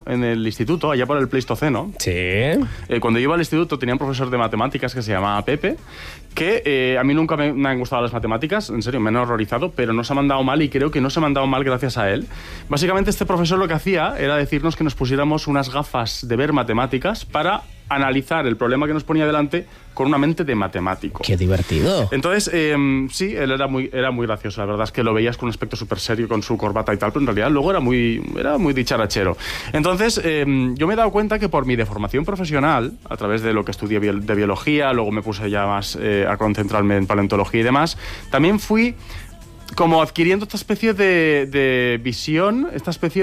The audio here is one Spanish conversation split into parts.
en el instituto, allá por el Pleistoceno. Sí. Cuando yo iba al instituto tenía un profesor de matemáticas que se llamaba Pepe, que a mí nunca me han gustado las matemáticas, en serio, me han horrorizado, pero no se me han dado mal y creo que no se me han dado mal gracias a él. Básicamente este profesor lo que hacía era decirnos que nos pusiéramos unas gafas de ver matemáticas para analizar el problema que nos ponía delante con una mente de matemático. ¡Qué divertido! Entonces, sí, él era muy gracioso. La verdad es que lo veías con un aspecto súper serio, con su corbata y tal, pero en realidad luego era muy dicharachero. Entonces, yo me he dado cuenta que por mi deformación profesional, a través de lo que estudié de biología, luego me puse ya más a concentrarme en paleontología y demás, también fui como adquiriendo esta especie de visión, esta especie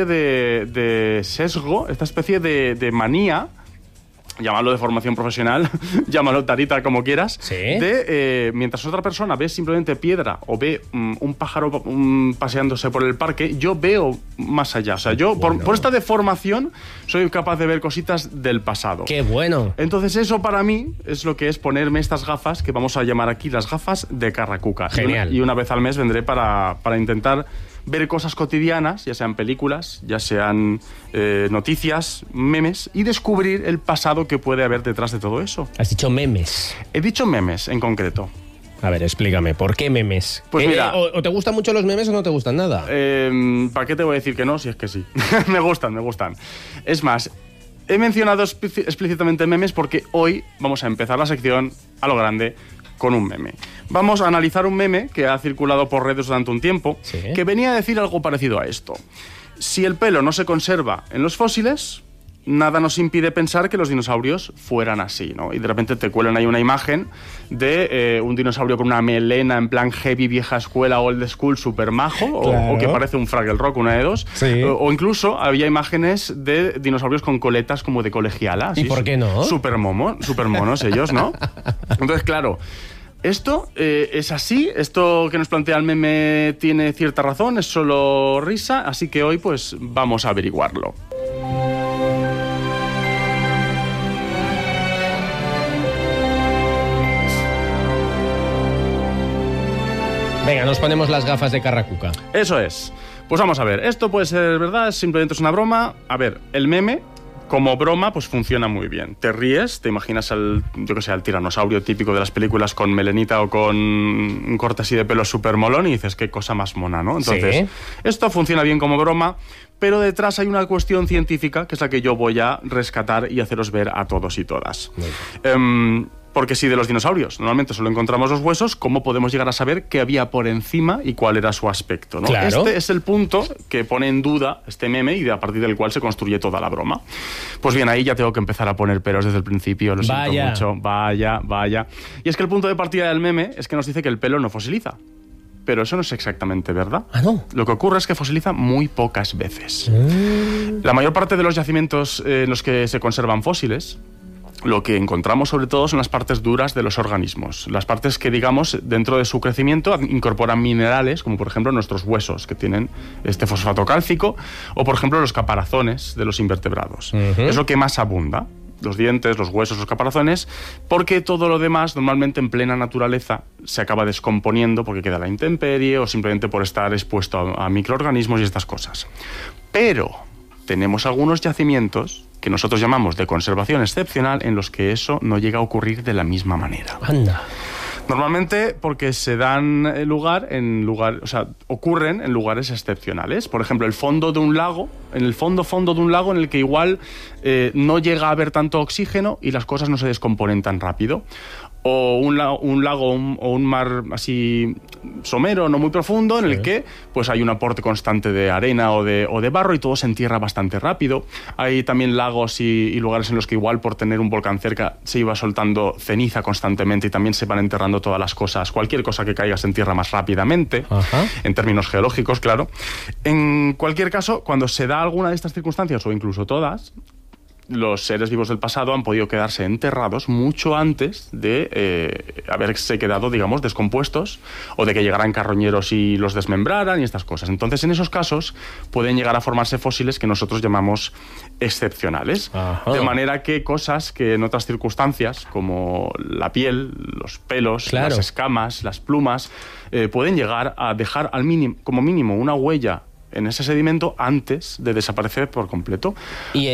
de sesgo, esta especie de manía, llámalo de formación profesional, llámalo tarita, como quieras, ¿sí? Mientras otra persona ve simplemente piedra o ve un pájaro paseándose por el parque, yo veo más allá. O sea, yo por esta deformación soy capaz de ver cositas del pasado. ¡Qué bueno! Entonces eso para mí es lo que es ponerme estas gafas, que vamos a llamar aquí las gafas de Carracuca. Genial. Y una vez al mes vendré para intentar ver cosas cotidianas, ya sean películas, ya sean noticias, memes, y descubrir el pasado que puede haber detrás de todo eso. Has dicho memes. He dicho memes, en concreto. A ver, explícame, ¿por qué memes? Pues mira, o te gustan mucho los memes o no te gustan nada. ¿Para qué te voy a decir que no? Si es que sí. Me gustan. Es más, he mencionado explícitamente memes porque hoy vamos a empezar la sección a lo grande con un meme. Vamos a analizar un meme que ha circulado por redes durante un tiempo, ¿sí? Que venía a decir algo parecido a esto. Si el pelo no se conserva en los fósiles, nada nos impide pensar que los dinosaurios fueran así, ¿no? Y de repente te cuelan ahí una imagen de un dinosaurio con una melena en plan heavy, vieja escuela, old school, super majo, claro, o que parece un Fraggle Rock, una de dos. Sí. O incluso había imágenes de dinosaurios con coletas como de colegiala. ¿Y por qué no? Super monos ellos, ¿no? Entonces, claro, esto es así, esto que nos plantea el meme tiene cierta razón, es solo risa, así que hoy pues vamos a averiguarlo. Venga, nos ponemos las gafas de Carracuca. Eso es. Pues vamos a ver, esto puede ser verdad, simplemente es una broma. A ver, el meme, como broma, pues funciona muy bien. Te ríes, te imaginas al tiranosaurio típico de las películas con melenita o con un corte así de pelo súper molón y dices, qué cosa más mona, ¿no? Entonces, ¿sí? Esto funciona bien como broma, pero detrás hay una cuestión científica que es la que yo voy a rescatar y haceros ver a todos y todas. Porque si de los dinosaurios normalmente solo encontramos los huesos, ¿cómo podemos llegar a saber qué había por encima y cuál era su aspecto, ¿no? Claro. Este es el punto que pone en duda este meme y a partir del cual se construye toda la broma. Pues bien, ahí ya tengo que empezar a poner peros desde el principio, lo siento mucho. Vaya. Y es que el punto de partida del meme es que nos dice que el pelo no fosiliza. Pero eso no es exactamente verdad. ¿Ah, no? Lo que ocurre es que fosiliza muy pocas veces. La mayor parte de los yacimientos en los que se conservan fósiles, lo que encontramos sobre todo son las partes duras de los organismos, las partes que, digamos, dentro de su crecimiento incorporan minerales, como por ejemplo nuestros huesos, que tienen este fosfato cálcico, o por ejemplo los caparazones de los invertebrados. Es lo que más abunda, los dientes, los huesos, los caparazones, porque todo lo demás normalmente en plena naturaleza se acaba descomponiendo porque queda a la intemperie o simplemente por estar expuesto a microorganismos y estas cosas. Pero tenemos algunos yacimientos que nosotros llamamos de conservación excepcional en los que eso no llega a ocurrir de la misma manera. Anda. Normalmente porque se dan ocurren en lugares excepcionales. Por ejemplo, el fondo de un lago, en el fondo de un lago en el que igual no llega a haber tanto oxígeno y las cosas no se descomponen tan rápido. O un lago o un mar así somero, no muy profundo, en el que pues hay un aporte constante de arena o de barro y todo se entierra bastante rápido. Hay también lagos y lugares en los que igual por tener un volcán cerca se iba soltando ceniza constantemente y también se van enterrando todas las cosas. Cualquier cosa que caiga se entierra más rápidamente, en términos geológicos, claro. En cualquier caso, cuando se da alguna de estas circunstancias, o incluso todas, los seres vivos del pasado han podido quedarse enterrados mucho antes de haberse quedado, digamos, descompuestos o de que llegaran carroñeros y los desmembraran y estas cosas. Entonces, en esos casos pueden llegar a formarse fósiles que nosotros llamamos excepcionales. De manera que cosas que en otras circunstancias, como la piel, los pelos, las escamas, las plumas, pueden llegar a dejar como mínimo una huella en ese sedimento antes de desaparecer por completo.